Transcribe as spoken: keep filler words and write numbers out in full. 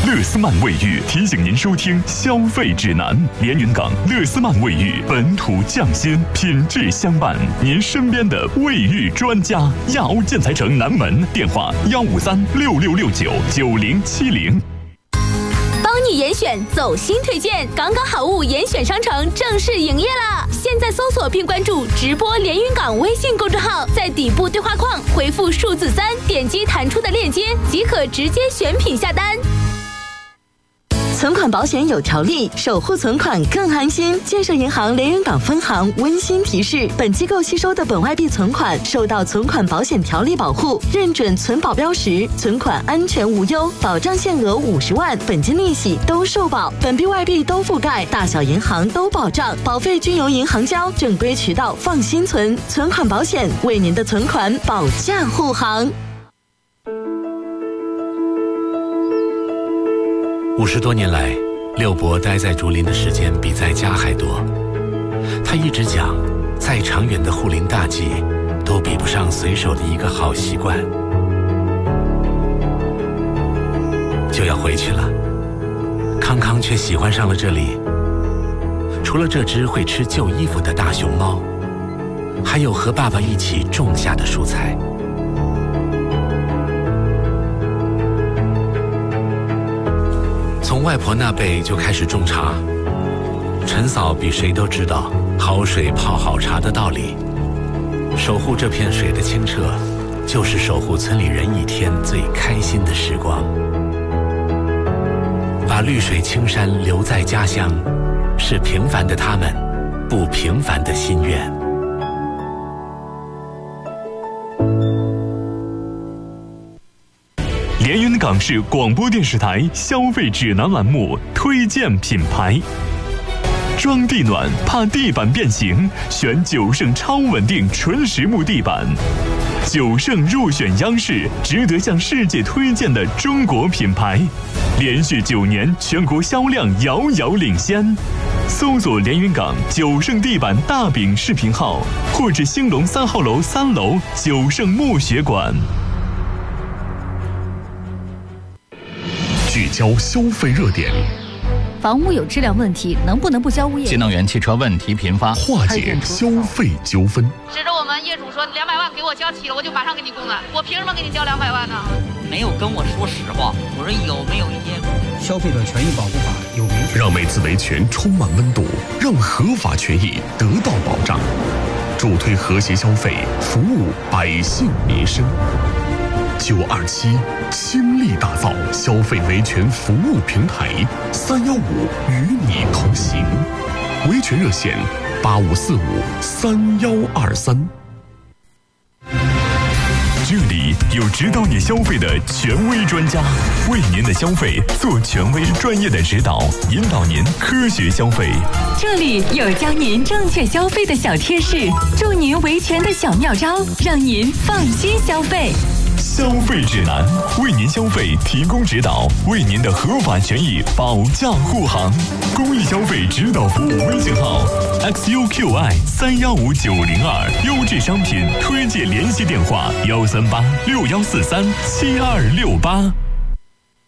乐思曼卫浴提醒您收听消费指南。连云港乐思曼卫浴，本土匠心，品质相伴，您身边的卫浴专家。亚欧建材城南门，电话幺五三六六六九九零七零。 帮你严选走心推荐，港港好物严选商城正式营业了！现在搜索并关注直播连云港微信公众号，在底部对话框回复数字三，点击弹出的链接即可直接选品下单。 存款保险有条例，守护存款更安心。建设银行连云港分行温馨提示：本机构吸收的本外币存款受到存款保险条例保护，认准存保标识，存款安全无忧，保障限额五十万，本金利息都受保，本币外币都覆盖，大小银行都保障，保费均由银行交，正规渠道放心存。存款保险为您的存款保驾护航。 五十多年来，六伯待在竹林的时间比在家还多。他一直讲，再长远的护林大计，都比不上随手的一个好习惯。就要回去了，康康却喜欢上了这里。除了这只会吃旧衣服的大熊猫，还有和爸爸一起种下的蔬菜。从外婆那辈就开始种茶，陈嫂比谁都知道好水泡好茶的道理。守护这片水的清澈，就是守护村里人一天最开心的时光。把绿水青山留在家乡，是平凡的他们不平凡的心愿。 连云港市广播电视台消费指南栏目推荐品牌。装地暖怕地板变形，选九盛超稳定纯实木地板。九盛入选央视值得向世界推荐的中国品牌，连续九年全国销量遥遥领先。搜索连云港九盛地板大饼视频号，或至兴隆三号楼三楼九盛木学馆。聚焦消费热点， 房屋有质量问题，能不能不交物业？ 新能源汽车问题频发， 化解消费纠纷。 指着我们业主说两百万给我交齐了，我就马上给你供了，我凭什么给你交两百万呢？ 没有跟我说实话，我说有没有业务？ 消费者权益保护法有明确， 让每次维权充满温度，让合法权益得到保障，助推和谐消费，服务百姓民生。九二七倾力打造消费维权服务平台，三幺五与你同行。维权热线八五四五三幺二三。这里有指导你消费的权威专家，为您的消费做权威专业的指导，引导您科学消费。 这里有教您正确消费的小贴士，助您维权的小妙招，让您放心消费。 消费指南为您消费提供指导，为您的合法权益保驾护航。公益消费指导服务微信号 X U Q I 三幺五九零二，优质商品推荐联系电话幺三八六幺四三七二六八。